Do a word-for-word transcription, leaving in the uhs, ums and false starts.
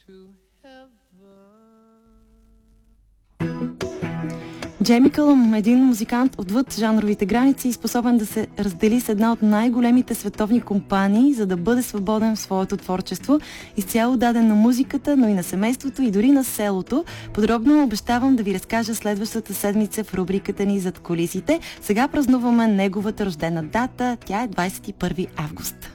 Джейми Кълъм, един музикант отвъд жанровите граници, способен да се раздели с една от най-големите световни компании, за да бъде свободен в своето творчество, изцяло даден на музиката, но и на семейството и дори на селото. Подробно обещавам да ви разкажа следващата седмица в рубриката ни "Зад кулисите". Сега празнуваме неговата рождена дата, тя е двадесет и първи август.